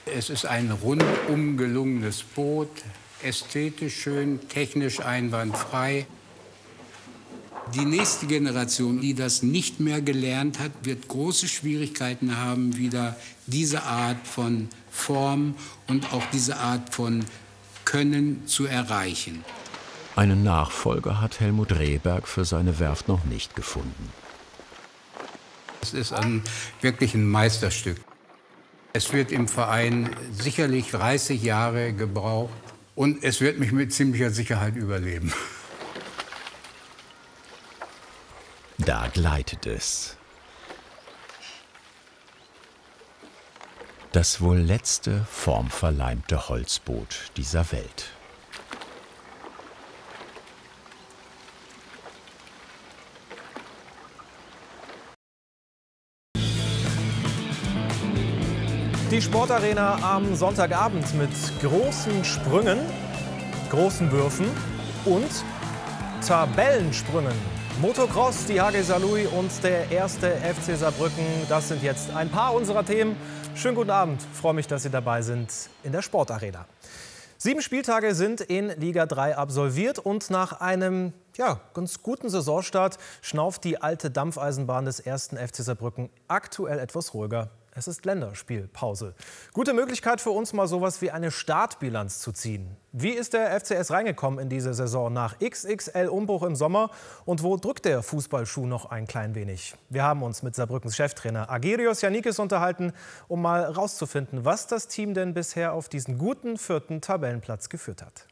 Es ist ein rundum gelungenes Boot, ästhetisch schön, technisch einwandfrei. Die nächste Generation, die das nicht mehr gelernt hat, wird große Schwierigkeiten haben, wieder diese Art von Form und auch diese Art von Können zu erreichen. Einen Nachfolger hat Helmut Rehberg für seine Werft noch nicht gefunden. Es ist wirklich ein Meisterstück. Es wird im Verein sicherlich 30 Jahre gebraucht und es wird mich mit ziemlicher Sicherheit überleben. Da gleitet es. Das wohl letzte formverleimte Holzboot dieser Welt. Die Sportarena am Sonntagabend mit großen Sprüngen, großen Würfen und Tabellensprüngen. Motocross, die HG Saarlouis und der erste FC Saarbrücken, das sind jetzt ein paar unserer Themen. Schönen guten Abend, freue mich, dass Sie dabei sind in der Sportarena. 7 Spieltage sind in Liga 3 absolviert und nach einem ganz guten Saisonstart schnauft die alte Dampfeisenbahn des ersten FC Saarbrücken aktuell etwas ruhiger. Es ist Länderspielpause. Gute Möglichkeit für uns, mal sowas wie eine Startbilanz zu ziehen. Wie ist der FCS reingekommen in diese Saison nach XXL-Umbruch im Sommer? Und wo drückt der Fußballschuh noch ein klein wenig? Wir haben uns mit Saarbrückens Cheftrainer Agirios Yannikis unterhalten, um mal rauszufinden, was das Team denn bisher auf diesen guten 4. Tabellenplatz geführt hat.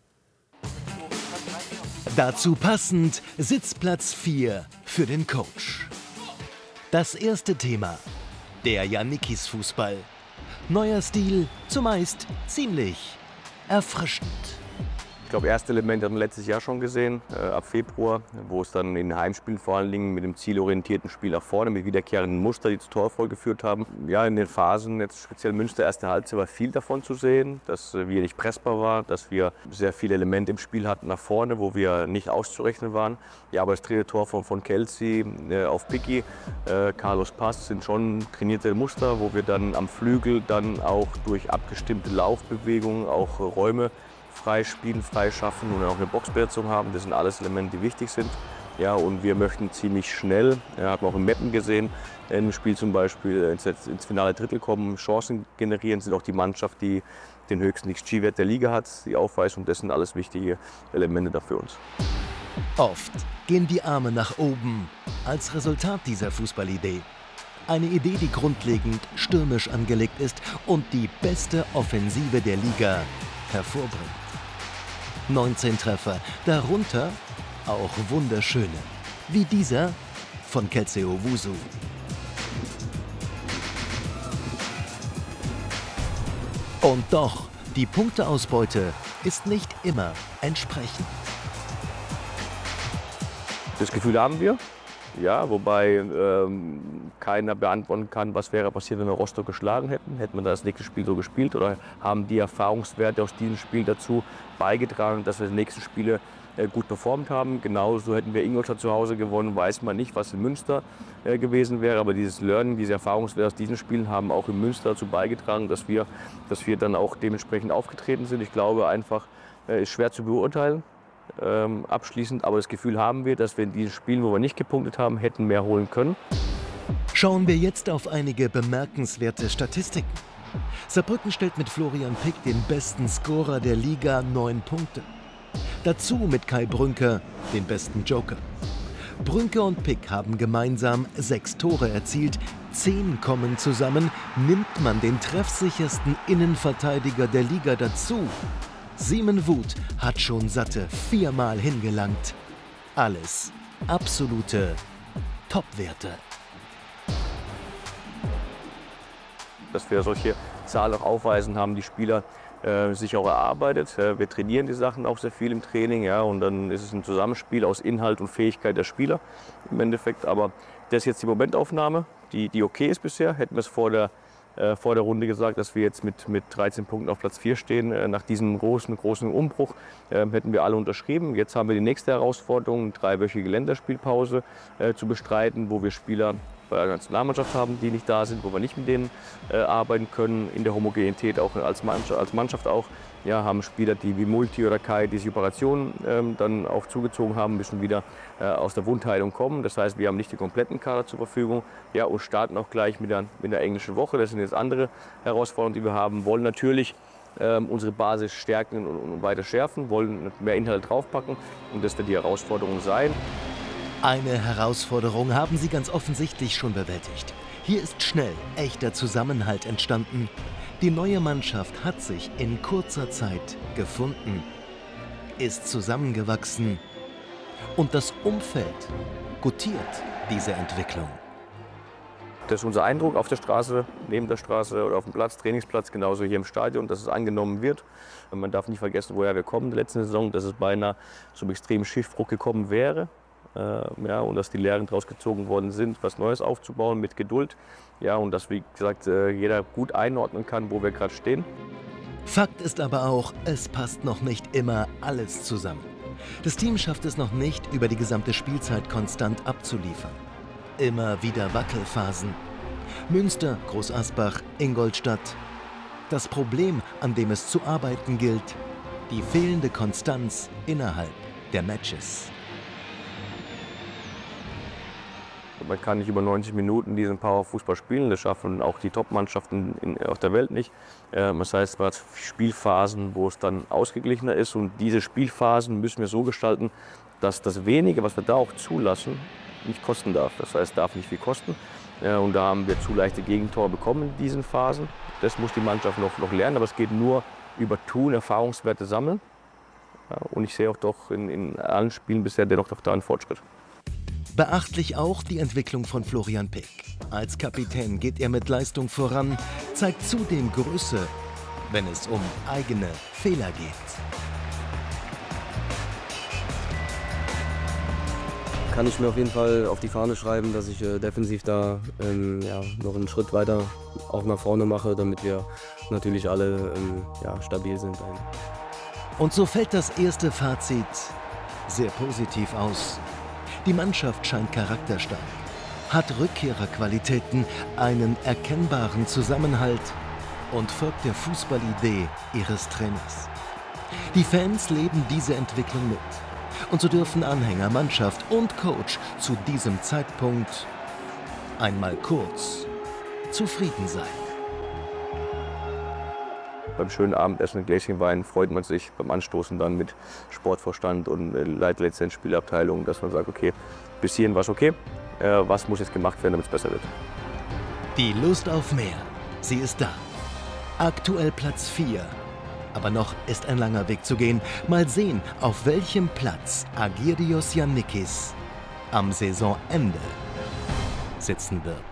Dazu passend Sitzplatz 4 für den Coach. Das erste Thema: der Yannikis-Fußball. Neuer Stil, zumeist ziemlich erfrischend. Ich glaube, erste Element haben wir letztes Jahr schon gesehen, ab Februar, wo es dann in den Heimspielen vor allen Dingen mit dem zielorientierten Spiel nach vorne, mit wiederkehrenden Muster, die zu Torerfolg geführt haben. Ja, in den Phasen, jetzt speziell Münster, erste Halbzeit, war viel davon zu sehen, dass wir nicht pressbar waren, dass wir sehr viele Elemente im Spiel hatten nach vorne, wo wir nicht auszurechnen waren. Ja, aber das dritte Tor von Kelsey auf Picky, Carlos Pass sind schon trainierte Muster, wo wir dann am Flügel dann auch durch abgestimmte Laufbewegungen auch Räume freispielen, freischaffen und auch eine Boxbesetzung haben. Das sind alles Elemente, die wichtig sind. Ja, und wir möchten ziemlich schnell, haben wir auch im Mappen gesehen, im Spiel zum Beispiel ins finale Drittel kommen, Chancen generieren, sind auch die Mannschaft, die den höchsten XG-Wert der Liga hat, die Aufweisung. Das sind alles wichtige Elemente da für uns. Oft gehen die Arme nach oben als Resultat dieser Fußballidee. Eine Idee, die grundlegend stürmisch angelegt ist und die beste Offensive der Liga hervorbringt. 19 Treffer, darunter auch wunderschöne, wie dieser von Kelsey Owusu. Und doch, die Punkteausbeute ist nicht immer entsprechend. Das Gefühl haben wir. Ja, wobei keiner beantworten kann, was wäre passiert, wenn wir Rostock geschlagen hätten. Hätten wir das nächste Spiel so gespielt oder haben die Erfahrungswerte aus diesem Spiel dazu beigetragen, dass wir die nächsten Spiele gut performt haben. Genauso hätten wir Ingolstadt zu Hause gewonnen, weiß man nicht, was in Münster gewesen wäre. Aber dieses Learning, diese Erfahrungswerte aus diesen Spielen haben auch in Münster dazu beigetragen, dass wir dann auch dementsprechend aufgetreten sind. Ich glaube einfach, ist schwer zu beurteilen. Abschließend, aber das Gefühl haben wir, dass wir in diesen Spielen, wo wir nicht gepunktet haben, hätten mehr holen können. Schauen wir jetzt auf einige bemerkenswerte Statistiken. Saarbrücken stellt mit Florian Pick den besten Scorer der Liga, 9 Punkte. Dazu mit Kai Brünker den besten Joker. Brünker und Pick haben gemeinsam 6 Tore erzielt, 10 kommen zusammen. Nimmt man den treffsichersten Innenverteidiger der Liga dazu, Simon Wood hat schon satte 4-mal hingelangt. Alles absolute Topwerte. Dass wir solche Zahlen auch aufweisen, haben die Spieler sich auch erarbeitet. Wir trainieren die Sachen auch sehr viel im Training, ja, und dann ist es ein Zusammenspiel aus Inhalt und Fähigkeit der Spieler im Endeffekt. Aber das ist jetzt die Momentaufnahme, die okay ist bisher. Hätten wir es vor der Runde gesagt, dass wir jetzt mit 13 Punkten auf Platz 4 stehen. Nach diesem großen Umbruch hätten wir alle unterschrieben. Jetzt haben wir die nächste Herausforderung, eine 3-wöchige Länderspielpause zu bestreiten, wo wir Spieler bei der Nationalmannschaft haben, die nicht da sind, wo wir nicht mit denen arbeiten können, in der Homogenität auch als Mannschaft auch. Ja, haben Spieler, die wie Multi oder Kai diese Operationen dann auch zugezogen haben, müssen wieder aus der Wundheilung kommen. Das heißt, wir haben nicht den kompletten Kader zur Verfügung, ja, und starten auch gleich mit der englischen Woche. Das sind jetzt andere Herausforderungen, die wir haben. Wollen natürlich unsere Basis stärken und weiter schärfen, wollen mehr Inhalt draufpacken und das wird die Herausforderung sein. Eine Herausforderung haben sie ganz offensichtlich schon bewältigt. Hier ist schnell echter Zusammenhalt entstanden. Die neue Mannschaft hat sich in kurzer Zeit gefunden, ist zusammengewachsen und das Umfeld gutiert diese Entwicklung. Das ist unser Eindruck auf der Straße, neben der Straße oder auf dem Platz, Trainingsplatz, genauso hier im Stadion, dass es angenommen wird. Und man darf nicht vergessen, woher wir kommen in der letzten Saison, dass es beinahe zum extremen Schiffbruch gekommen wäre. Ja, und dass die Lehren daraus gezogen worden sind, was Neues aufzubauen mit Geduld. Ja, und dass, wie gesagt, jeder gut einordnen kann, wo wir gerade stehen. Fakt ist aber auch, es passt noch nicht immer alles zusammen. Das Team schafft es noch nicht, über die gesamte Spielzeit konstant abzuliefern. Immer wieder Wackelphasen. Münster, Groß Asbach, Ingolstadt. Das Problem, an dem es zu arbeiten gilt, die fehlende Konstanz innerhalb der Matches. Man kann nicht über 90 Minuten diesen Power-Fußball spielen. Das schaffen auch die Top-Mannschaften auf der Welt nicht. Das heißt, man hat Spielphasen, wo es dann ausgeglichener ist. Und diese Spielphasen müssen wir so gestalten, dass das Wenige, was wir da auch zulassen, nicht kosten darf. Das heißt, es darf nicht viel kosten. Und da haben wir zu leichte Gegentore bekommen in diesen Phasen. Das muss die Mannschaft noch lernen. Aber es geht nur über Tun, Erfahrungswerte sammeln. Und ich sehe auch doch in allen Spielen bisher dennoch da einen Fortschritt. Beachtlich auch die Entwicklung von Florian Pick. Als Kapitän geht er mit Leistung voran, zeigt zudem Größe, wenn es um eigene Fehler geht. Kann ich mir auf jeden Fall auf die Fahne schreiben, dass ich defensiv da noch einen Schritt weiter auch nach vorne mache, damit wir natürlich alle stabil sind. Und so fällt das erste Fazit sehr positiv aus. Die Mannschaft scheint charakterstark, hat Rückkehrerqualitäten, einen erkennbaren Zusammenhalt und folgt der Fußballidee ihres Trainers. Die Fans leben diese Entwicklung mit. Und so dürfen Anhänger, Mannschaft und Coach zu diesem Zeitpunkt einmal kurz zufrieden sein. Beim schönen Abendessen mit Gläschen Wein freut man sich beim Anstoßen dann mit Sportvorstand und Leitlizenz-Spielabteilung, dass man sagt, okay, bis hierhin war es okay, was muss jetzt gemacht werden, damit es besser wird. Die Lust auf mehr, sie ist da. Aktuell Platz 4. Aber noch ist ein langer Weg zu gehen. Mal sehen, auf welchem Platz Agirios Yannikis am Saisonende sitzen wird.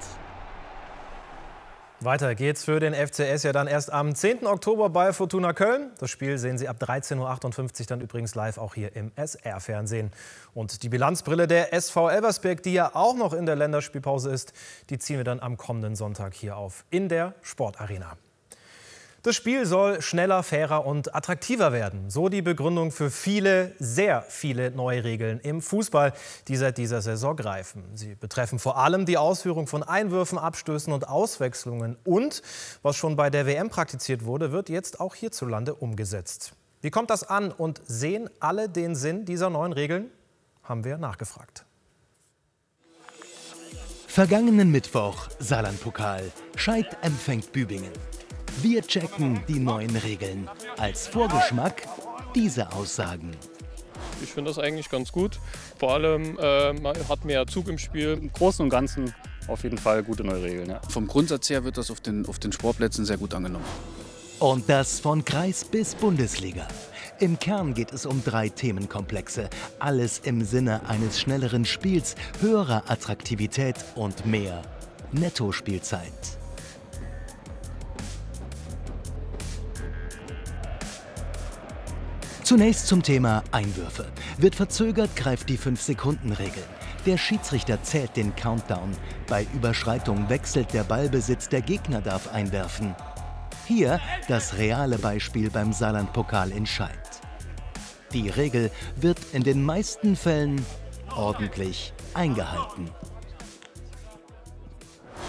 Weiter geht's für den FCS ja dann erst am 10. Oktober bei Fortuna Köln. Das Spiel sehen Sie ab 13:58 Uhr dann übrigens live auch hier im SR-Fernsehen. Und die Bilanzbrille der SV Elversberg, die ja auch noch in der Länderspielpause ist, die ziehen wir dann am kommenden Sonntag hier auf in der Sportarena. Das Spiel soll schneller, fairer und attraktiver werden. So die Begründung für viele, sehr viele neue Regeln im Fußball, die seit dieser Saison greifen. Sie betreffen vor allem die Ausführung von Einwürfen, Abstößen und Auswechslungen. Und was schon bei der WM praktiziert wurde, wird jetzt auch hierzulande umgesetzt. Wie kommt das an und sehen alle den Sinn dieser neuen Regeln? Haben wir nachgefragt. Vergangenen Mittwoch, Saarland-Pokal. Scheid empfängt Bübingen. Wir checken die neuen Regeln. Als Vorgeschmack diese Aussagen. Ich finde das eigentlich ganz gut. Vor allem man hat mehr Zug im Spiel. Im Großen und Ganzen auf jeden Fall gute neue Regeln. Ja. Vom Grundsatz her wird das auf den Sportplätzen sehr gut angenommen. Und das von Kreis bis Bundesliga. Im Kern geht es um 3 Themenkomplexe. Alles im Sinne eines schnelleren Spiels, höherer Attraktivität und mehr Nettospielzeit. Zunächst zum Thema Einwürfe. Wird verzögert, greift die 5-Sekunden-Regel. Der Schiedsrichter zählt den Countdown. Bei Überschreitung wechselt der Ballbesitz, der Gegner darf einwerfen. Hier das reale Beispiel beim Saarland-Pokal in Scheid. Die Regel wird in den meisten Fällen ordentlich eingehalten.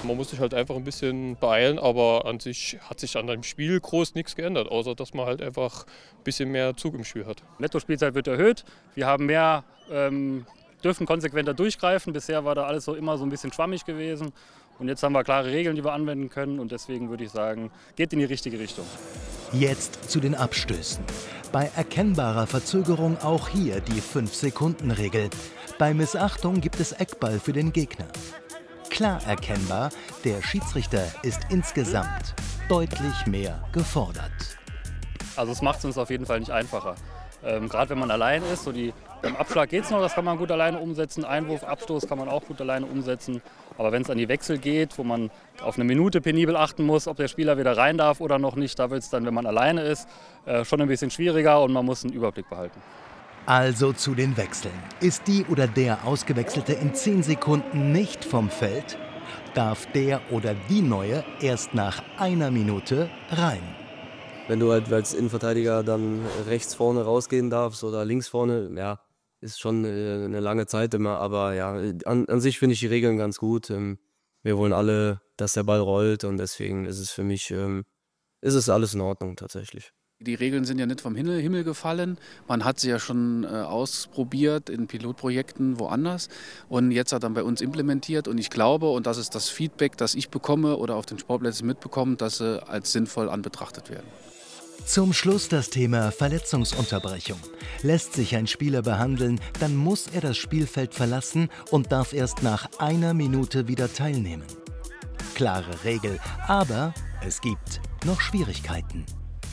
Man muss sich halt einfach ein bisschen beeilen, aber an sich hat sich an dem Spiel groß nichts geändert, außer dass man halt einfach ein bisschen mehr Zug im Spiel hat. Netto-Spielzeit wird erhöht. Wir haben mehr, dürfen konsequenter durchgreifen. Bisher war da alles immer so ein bisschen schwammig gewesen. Und jetzt haben wir klare Regeln, die wir anwenden können. Und deswegen würde ich sagen, geht in die richtige Richtung. Jetzt zu den Abstößen. Bei erkennbarer Verzögerung auch hier die 5-Sekunden-Regel. Bei Missachtung gibt es Eckball für den Gegner. Klar erkennbar, der Schiedsrichter ist insgesamt deutlich mehr gefordert. Also es macht es uns auf jeden Fall nicht einfacher. Gerade wenn man allein ist, beim Abschlag geht es noch, das kann man gut alleine umsetzen. Einwurf, Abstoß kann man auch gut alleine umsetzen. Aber wenn es an die Wechsel geht, wo man auf eine Minute penibel achten muss, ob der Spieler wieder rein darf oder noch nicht, da wird es dann, wenn man alleine ist, schon ein bisschen schwieriger und man muss einen Überblick behalten. Also zu den Wechseln. Ist die oder der Ausgewechselte in 10 Sekunden nicht vom Feld, darf der oder die Neue erst nach 1 Minute rein. Wenn du halt als Innenverteidiger dann rechts vorne rausgehen darfst oder links vorne, ja, ist schon eine lange Zeit immer. Aber ja, an sich finde ich die Regeln ganz gut. Wir wollen alle, dass der Ball rollt und deswegen ist es für mich, ist es alles in Ordnung tatsächlich. Die Regeln sind ja nicht vom Himmel gefallen. Man hat sie ja schon ausprobiert in Pilotprojekten woanders und jetzt hat dann bei uns implementiert. Und ich glaube, und das ist das Feedback, das ich bekomme oder auf den Sportplätzen mitbekomme, dass sie als sinnvoll anbetrachtet werden. Zum Schluss das Thema Verletzungsunterbrechung. Lässt sich ein Spieler behandeln, dann muss er das Spielfeld verlassen und darf erst nach 1 Minute wieder teilnehmen. Klare Regel, aber es gibt noch Schwierigkeiten.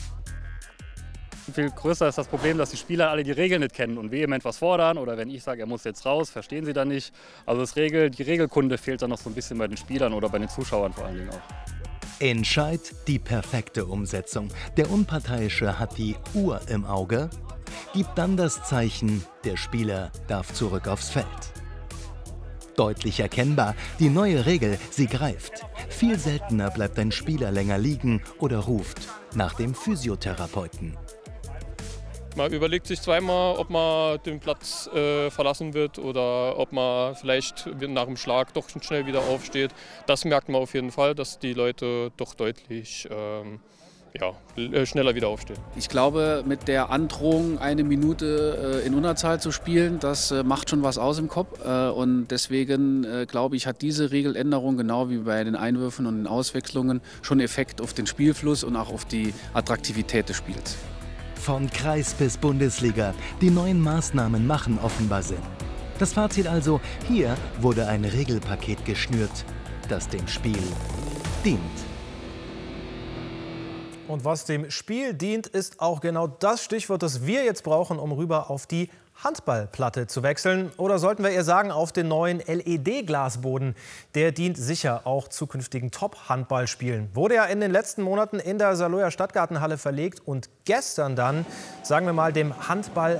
Viel größer ist das Problem, dass die Spieler alle die Regeln nicht kennen und vehement was fordern. Oder wenn ich sage, er muss jetzt raus, verstehen sie dann nicht. Also die Regelkunde fehlt dann noch so ein bisschen bei den Spielern oder bei den Zuschauern vor allen Dingen auch. Entscheid die perfekte Umsetzung. Der Unparteiische hat die Uhr im Auge, gibt dann das Zeichen, der Spieler darf zurück aufs Feld. Deutlich erkennbar, die neue Regel, sie greift. Viel seltener bleibt ein Spieler länger liegen oder ruft nach dem Physiotherapeuten. Man überlegt sich zweimal, ob man den Platz verlassen wird oder ob man vielleicht nach dem Schlag doch schnell wieder aufsteht. Das merkt man auf jeden Fall, dass die Leute doch deutlich schneller wieder aufstehen. Ich glaube, mit der Androhung 1 Minute in Unterzahl zu spielen, das macht schon was aus im Kopf. Und deswegen glaube ich, hat diese Regeländerung, genau wie bei den Einwürfen und den Auswechslungen, schon Effekt auf den Spielfluss und auch auf die Attraktivität des Spiels. Von Kreis bis Bundesliga, die neuen Maßnahmen machen offenbar Sinn. Das Fazit also, hier wurde ein Regelpaket geschnürt, das dem Spiel dient. Und was dem Spiel dient, ist auch genau das Stichwort, das wir jetzt brauchen, um rüber auf die Handballplatte zu wechseln. Oder sollten wir eher sagen, auf den neuen LED-Glasboden. Der dient sicher auch zukünftigen Top-Handballspielen. Wurde ja in den letzten Monaten in der Saloyer Stadtgartenhalle verlegt und gestern dann, sagen wir mal, dem Handball